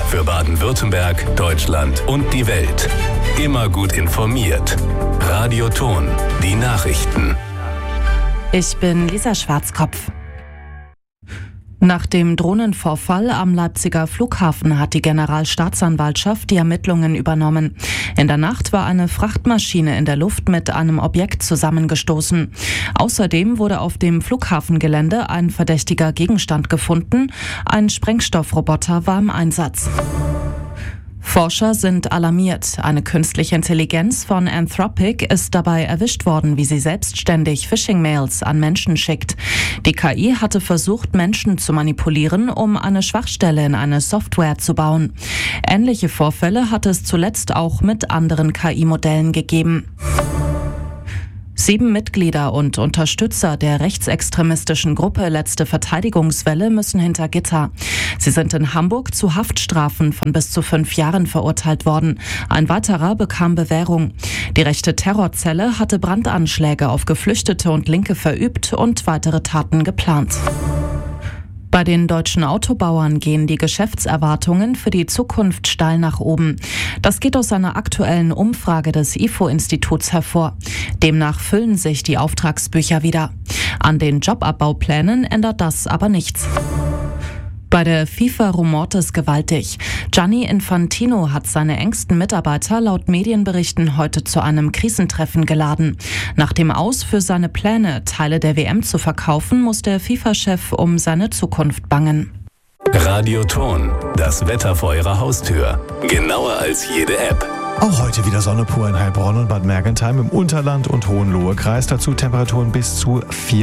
Für Baden-Württemberg, Deutschland und die Welt. Immer gut informiert. Radio Ton, die Nachrichten. Ich bin Lisa Schwarzkopf. Nach dem Drohnenvorfall am Leipziger Flughafen hat die Generalstaatsanwaltschaft die Ermittlungen übernommen. In der Nacht war eine Frachtmaschine in der Luft mit einem Objekt zusammengestoßen. Außerdem wurde auf dem Flughafengelände ein verdächtiger Gegenstand gefunden. Ein Sprengstoffroboter war im Einsatz. Forscher sind alarmiert. Eine künstliche Intelligenz von Anthropic ist dabei erwischt worden, wie sie selbstständig Phishing-Mails an Menschen schickt. Die KI hatte versucht, Menschen zu manipulieren, um eine Schwachstelle in eine Software zu bauen. Ähnliche Vorfälle hat es zuletzt auch mit anderen KI-Modellen gegeben. 7 Mitglieder und Unterstützer der rechtsextremistischen Gruppe Letzte Verteidigungswelle müssen hinter Gitter. Sie sind in Hamburg zu Haftstrafen von bis zu 5 Jahren verurteilt worden. Ein weiterer bekam Bewährung. Die rechte Terrorzelle hatte Brandanschläge auf Geflüchtete und Linke verübt und weitere Taten geplant. Bei den deutschen Autobauern gehen die Geschäftserwartungen für die Zukunft steil nach oben. Das geht aus einer aktuellen Umfrage des IFO-Instituts hervor. Demnach füllen sich die Auftragsbücher wieder. An den Jobabbauplänen ändert das aber nichts. Bei der FIFA rumort es gewaltig. Gianni Infantino hat seine engsten Mitarbeiter laut Medienberichten heute zu einem Krisentreffen geladen. Nach dem Aus für seine Pläne, Teile der WM zu verkaufen, muss der FIFA-Chef um seine Zukunft bangen. Radio Ton, das Wetter vor Ihrer Haustür. Genauer als jede App. Auch heute wieder Sonne pur in Heilbronn und Bad Mergentheim im Unterland und Hohenlohe-Kreis. Dazu Temperaturen bis zu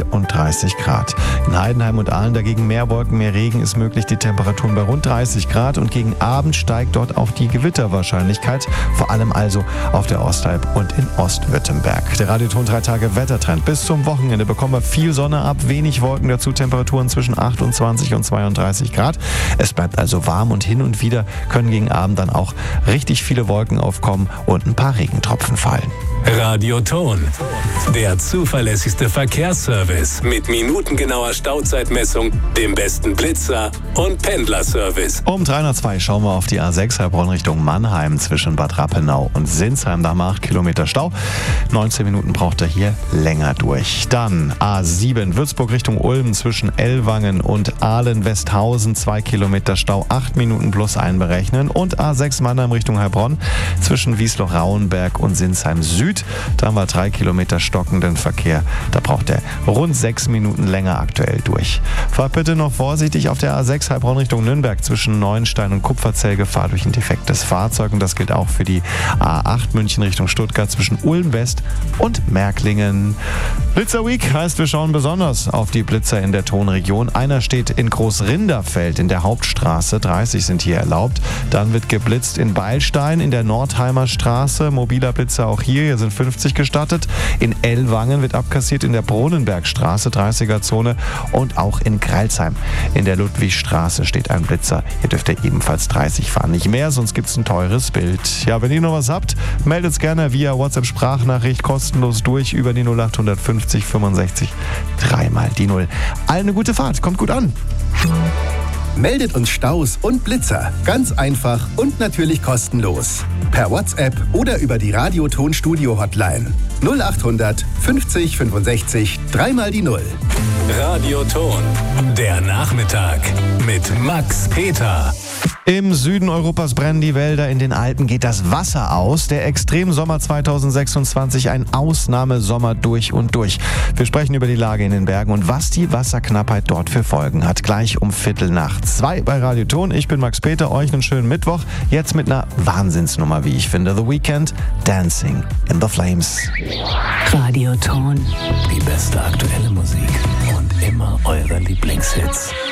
34 Grad. In Heidenheim und Aalen dagegen mehr Wolken, mehr Regen ist möglich. Die Temperaturen bei rund 30 Grad und gegen Abend steigt dort auch die Gewitterwahrscheinlichkeit. Vor allem also auf der Ostalb und in Ostwürttemberg. Der Radioton 3 Tage Wettertrend. Bis zum Wochenende bekommen wir viel Sonne ab, wenig Wolken, dazu Temperaturen zwischen 28 und 32 Grad. Es bleibt also warm und hin und wieder können gegen Abend dann auch richtig viele Wolken aufkommen und ein paar Regentropfen fallen. Radio Ton, der zuverlässigste Verkehrsservice mit minutengenauer Stauzeitmessung, dem besten Blitzer und Pendlerservice. Um 302 schauen wir auf die A6 Heilbronn Richtung Mannheim zwischen Bad Rappenau und Sinsheim. Da haben wir 8 Kilometer Stau. 19 Minuten braucht er hier länger durch. Dann A7 Würzburg Richtung Ulm zwischen Ellwangen und Ahlen-Westhausen. 2 Kilometer Stau, 8 Minuten plus einberechnen. Und A6 Mannheim Richtung Heilbronn zwischen Wiesloch-Rauenberg und Sinsheim Süd. Da haben wir 3 Kilometer stockenden Verkehr. Da braucht er rund 6 Minuten länger aktuell durch. Fahrt bitte noch vorsichtig auf der A6 Heilbronn Richtung Nürnberg zwischen Neuenstein und Kupferzell. Gefahr durch ein defektes Fahrzeug. Und das gilt auch für die A8 München Richtung Stuttgart zwischen Ulm West und Märklingen. Blitzer Week heißt, wir schauen besonders auf die Blitzer in der Tonregion. Einer steht in Großrinderfeld in der Hauptstraße. 30 sind hier erlaubt. Dann wird geblitzt in Beilstein in der Nordheimer Straße. Mobiler Blitzer auch hier sind 50 gestattet. In Ellwangen wird abkassiert in der Brunenbergstraße, 30er-Zone. Und auch in Greilsheim in der Ludwigstraße steht ein Blitzer. Hier dürft ihr ebenfalls 30 fahren. Nicht mehr, sonst gibt es ein teures Bild. Ja, wenn ihr noch was habt, meldet es gerne via WhatsApp-Sprachnachricht kostenlos durch über die 0850 65 3 mal die 0. Allen eine gute Fahrt, kommt gut an. Meldet uns Staus und Blitzer. Ganz einfach und natürlich kostenlos. Per WhatsApp oder über die Radio-Ton-Studio-Hotline. 0800 50 65 3 mal die 0. Radio Ton, der Nachmittag mit Max Peter. Im Süden Europas brennen die Wälder, in den Alpen geht das Wasser aus. Der Extremsommer 2026, ein Ausnahmesommer durch und durch. Wir sprechen über die Lage in den Bergen und was die Wasserknappheit dort für Folgen hat. Gleich um 1:45 bei Radio Ton. Ich bin Max Peter, euch einen schönen Mittwoch. Jetzt mit einer Wahnsinnsnummer, wie ich finde. The Weeknd, Dancing in the Flames. Radio Ton. Die beste aktuelle Musik und immer eure Lieblingshits.